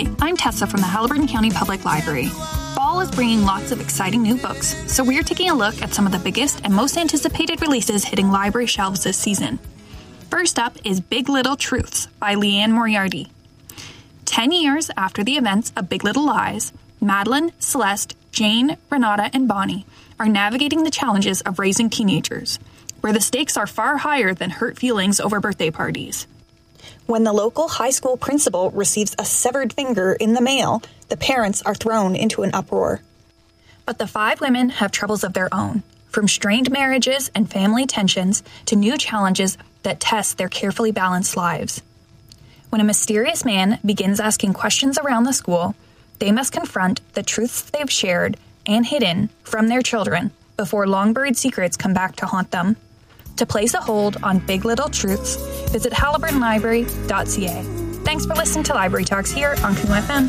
Hi, I'm Tessa from the Haliburton County Public Library. Fall is bringing lots of exciting new books, so we're taking a look at some of the biggest and most anticipated releases hitting library shelves this season. First up is Big Little Truths by Liane Moriarty. 10 years after the events of Big Little Lies, Madeline, Celeste, Jane, Renata, and Bonnie are navigating the challenges of raising teenagers, where the stakes are far higher than hurt feelings over birthday parties. When the local high school principal receives a severed finger in the mail, the parents are thrown into an uproar. But the 5 women have troubles of their own, from strained marriages and family tensions to new challenges that test their carefully balanced lives. When a mysterious man begins asking questions around the school, they must confront the truths they've shared and hidden from their children before long-buried secrets come back to haunt them. To place a hold on Big Little Truths, visit haliburtonlibrary.ca. Thanks for listening to Library Talks here on Canoe FM.